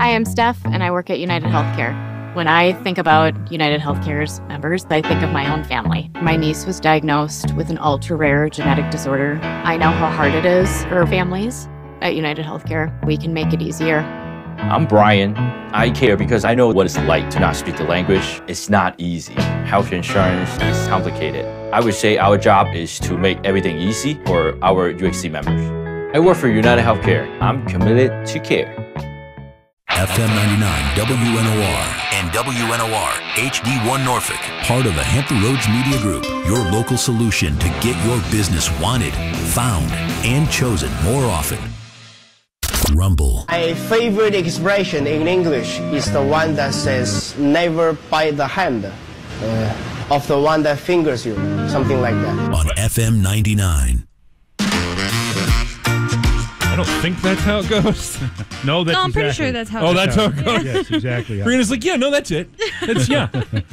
Hi, I'm Steph, and I work at United Healthcare. When I think about United Healthcare's members, I think of my own family. My niece was diagnosed with an ultra-rare genetic disorder. I know how hard it is for families. At United Healthcare, we can make it easier. I'm Brian. I care because I know what it's like to not speak the language. It's not easy. Health insurance is complicated. I would say our job is to make everything easy for our UHC members. I work for United Healthcare. I'm committed to care. FM 99 WNOR and WNOR HD1 Norfolk, part of the Hampton Roads Media Group, your local solution to get your business wanted, found, and chosen more often. Rumble. My favorite expression in English is the one that says, never bite the hand of the one that fingers you, something like that. On FM 99. I don't think that's how it goes. No, that's I'm exactly. pretty sure that's how. Oh, that's how it goes. Yes, exactly. Yeah. Brianna's like, yeah, no, that's it. That's yeah.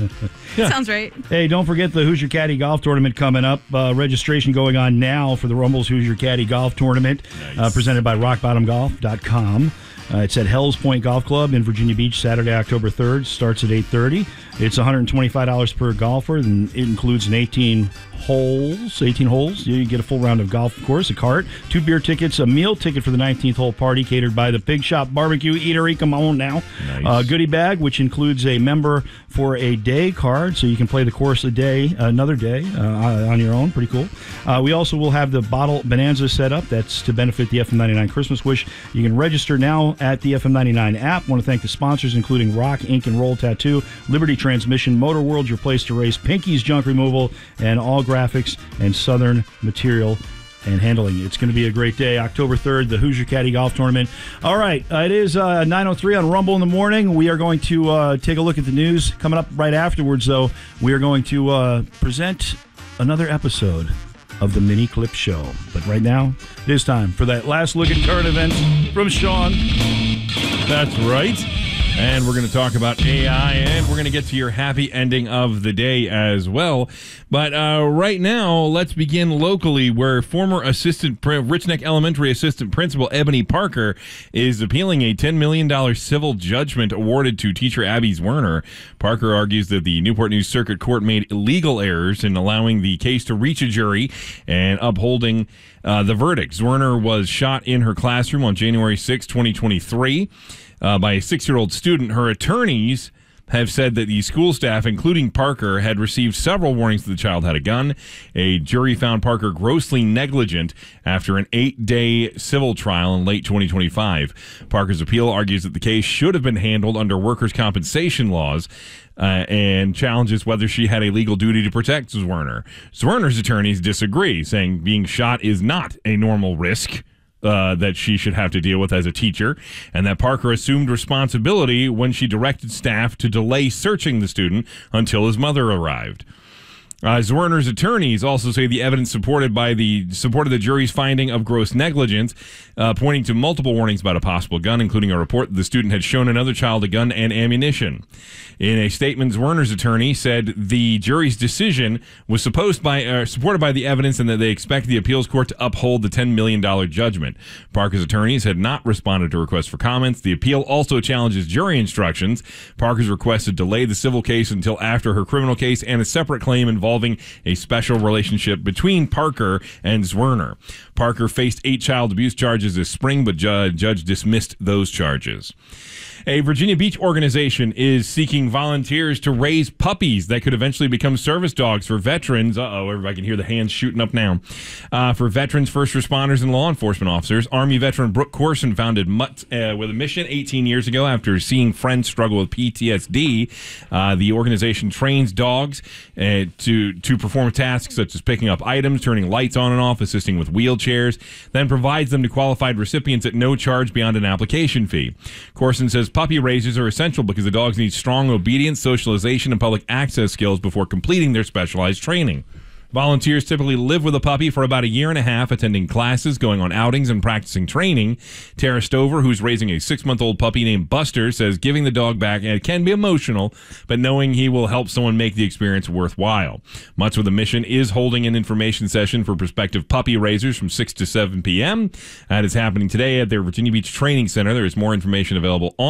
Sounds right. Hey, don't forget the Who's Your Caddy golf tournament coming up. Registration going on now for the Rumble's Who's Your Caddy golf tournament, presented by RockBottomGolf.com. It's at Hells Point Golf Club in Virginia Beach, Saturday, October 3rd. Starts at 8:30. It's $125 per golfer, and it includes an 18 holes. You get a full round of golf, of course, a cart, 2 beer tickets, a meal ticket for the 19th hole party catered by the Pig Shop Barbecue Eatery. Come on now. Nice. Goodie bag, which includes a member for a day card, so you can play the course another day on your own. Pretty cool. We also will have the bottle bonanza set up. That's to benefit the FM99 Christmas Wish. You can register now at the FM99 app. Want to thank the sponsors, including Rock, Ink, and Roll Tattoo, Liberty Transmission, Motor World, your place to race, Pinky's Junk Removal, and All Graphics and Southern Material and Handling. It's going to be a great day. October 3rd, the Who's Your Caddy Golf Tournament. All right, it is 9:03 on Rumble in the Morning. We are going to take a look at the news. Coming up right afterwards, though, we are going to present another episode of the Mini Clip Show. But right now, it is time for that last look at current events from Sean. That's right. And we're going to talk about AI, and we're going to get to your happy ending of the day as well. But right now, let's begin locally, where former Rich Neck Elementary assistant principal Ebony Parker is appealing a $10 million civil judgment awarded to teacher Abby Zwerner. Parker argues that the Newport News Circuit Court made illegal errors in allowing the case to reach a jury and upholding the verdict. Zwerner was shot in her classroom on January 6, 2023. By a 6-year-old student. Her attorneys have said that the school staff, including Parker, had received several warnings that the child had a gun. A jury found Parker grossly negligent after an 8-day civil trial in late 2025. Parker's appeal argues that the case should have been handled under workers' compensation laws and challenges whether she had a legal duty to protect Zwerner. Zwerner's attorneys disagree, saying being shot is not a normal risk that she should have to deal with as a teacher, and that Parker assumed responsibility when she directed staff to delay searching the student until his mother arrived. Zwerner's attorneys also say the evidence supported the jury's finding of gross negligence, pointing to multiple warnings about a possible gun, including a report that the student had shown another child a gun and ammunition. In a statement, Zwerner's attorney said the jury's decision was supported by the evidence and that they expect the appeals court to uphold the $10 million judgment. Parker's attorneys had not responded to requests for comments. The appeal also challenges jury instructions. Parker's request to delay the civil case until after her criminal case and a separate claim involving a special relationship between Parker and Zwerner. Parker faced 8 child abuse charges this spring, but judge dismissed those charges. A Virginia Beach organization is seeking volunteers to raise puppies that could eventually become service dogs for veterans. Everybody can hear the hands shooting up now. For veterans, first responders, and law enforcement officers. Army veteran Brooke Corson founded Mutt with a mission 18 years ago after seeing friends struggle with PTSD. The organization trains dogs to perform tasks such as picking up items, turning lights on and off, assisting with wheelchairs, then provides them to qualified recipients at no charge beyond an application fee. Corson says puppy raisers are essential because the dogs need strong obedience, socialization, and public access skills before completing their specialized training. Volunteers typically live with a puppy for about a year and a half, attending classes, going on outings, and practicing training. Tara Stover, who's raising a 6-month-old puppy named Buster, says giving the dog back can be emotional, but knowing he will help someone make the experience worthwhile. Much with a Mission is holding an information session for prospective puppy raisers from 6 to 7 p.m. That is happening today at their Virginia Beach Training Center. There is more information available on